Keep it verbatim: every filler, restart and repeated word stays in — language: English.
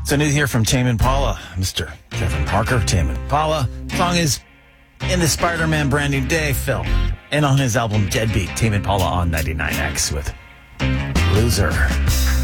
So new here from Tame Impala, Mister Kevin Parker, Tame Impala. Song is in the Spider-Man Brand New Day film. And on his album Deadbeat, Tame Impala on ninety-nine X with Loser.